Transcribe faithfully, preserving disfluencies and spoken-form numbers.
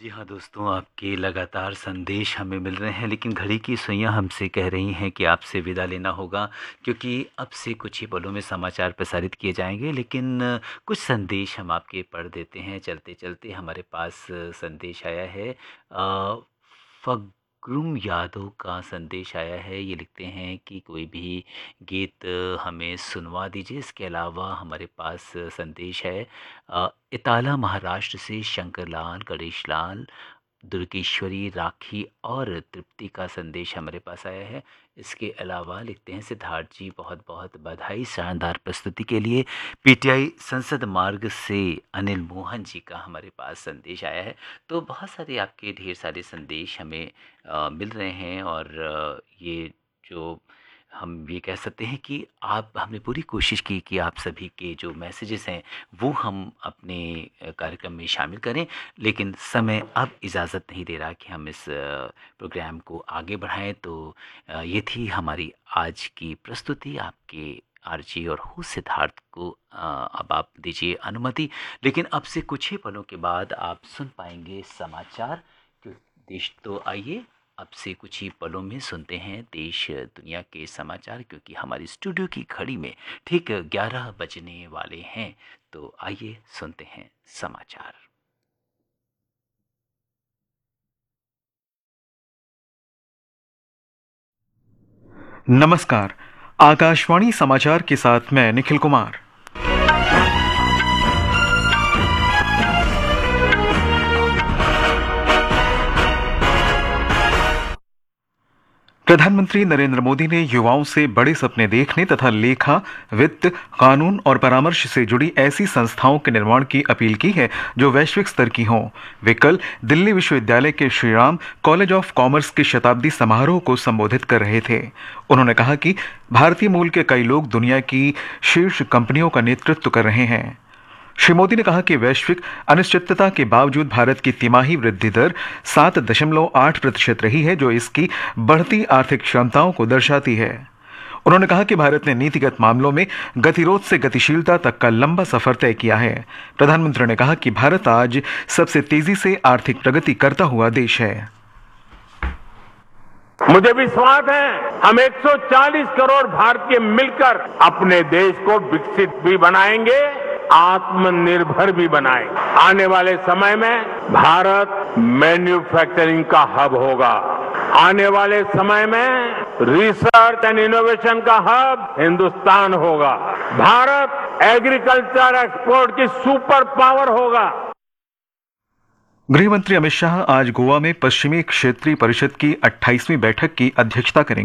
जी हाँ दोस्तों, आपके लगातार संदेश हमें मिल रहे हैं, लेकिन घड़ी की सुइयां हमसे कह रही हैं कि आपसे विदा लेना होगा, क्योंकि अब से कुछ ही पलों में समाचार प्रसारित किए जाएंगे। लेकिन अ, कुछ संदेश हम आपके पढ़ देते हैं। चलते चलते हमारे पास अ, संदेश आया है। अ, फग्रुम यादव का संदेश आया है। ये लिखते हैं कि कोई भी गीत अ, हमें सुनवा दीजिए। इसके अलावा हमारे पास अ, संदेश है अ, इताला महाराष्ट्र से शंकरलाल, गणेशलाल, दुर्गेश्वरी, राखी और तृप्ति का संदेश हमारे पास आया है। इसके अलावा लिखते हैं सिद्धार्थ जी, बहुत बहुत बधाई शानदार प्रस्तुति के लिए। पीटीआई संसद मार्ग से अनिल मोहन जी का हमारे पास संदेश आया है। तो बहुत सारे आपके ढेर सारे संदेश हमें अ, मिल रहे हैं, और अ, ये जो हम ये कह सकते हैं कि आप हमने पूरी कोशिश की कि आप सभी के जो मैसेजेस हैं वो हम अपने अ, कार्यक्रम में शामिल करें। लेकिन समय अब इजाज़त नहीं दे रहा कि हम इस अ, प्रोग्राम को आगे बढ़ाएं। तो अ, ये थी हमारी आज की प्रस्तुति। आपके आरजी और हो सिद्धार्थ को अ, अब आप दीजिए अनुमति। लेकिन अब से कुछ ही पलों के बाद आप सुन पाएंगे समाचार। क्यों देश तो आइए अब से कुछ ही पलों में सुनते हैं देश दुनिया के समाचार, क्योंकि हमारी स्टूडियो की घड़ी में ठीक ग्यारह बजने वाले हैं। तो आइए सुनते हैं समाचार। नमस्कार। आकाशवाणी समाचार के साथ मैं निखिल कुमार। प्रधानमंत्री नरेंद्र मोदी ने युवाओं से बड़े सपने देखने तथा लेखा, वित्त, कानून और परामर्श से जुड़ी ऐसी संस्थाओं के निर्माण की अपील की है जो वैश्विक स्तर की हों। वे कल दिल्ली विश्वविद्यालय के श्रीराम कॉलेज ऑफ कॉमर्स के शताब्दी समारोह को संबोधित कर रहे थे। उन्होंने कहा कि भारतीय मूल के कई लोग दुनिया की शीर्ष कंपनियों का नेतृत्व कर रहे हैं। श्री मोदी ने कहा कि वैश्विक अनिश्चितता के बावजूद भारत की तिमाही वृद्धि दर सात दशमलव आठ प्रतिशत रही है, जो इसकी बढ़ती आर्थिक क्षमताओं को दर्शाती है। उन्होंने कहा कि भारत ने नीतिगत मामलों में गतिरोध से गतिशीलता तक का लंबा सफर तय किया है। प्रधानमंत्री ने कहा कि भारत आज सबसे तेजी से आर्थिक प्रगति करता हुआ देश है। मुझे विश्वास है हम एक सौ चालीस करोड़ भारतीय मिलकर अपने देश को विकसित भी बनाएंगे, आत्मनिर्भर भी बनाएंगे। आने वाले समय में भारत मैन्युफैक्चरिंग का हब होगा। आने वाले समय में रिसर्च एंड इनोवेशन का हब हिंदुस्तान होगा। भारत एग्रीकल्चर एक्सपोर्ट की सुपर पावर होगा। गृह मंत्री अमित शाह आज गोवा में पश्चिमी क्षेत्रीय परिषद की अट्ठाईसवीं बैठक की अध्यक्षता करेंगे।